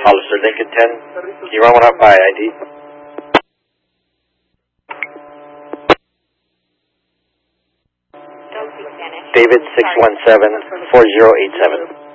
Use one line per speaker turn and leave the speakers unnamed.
Hollister Lincoln 10. Can you run one out by ID? David 617-4087.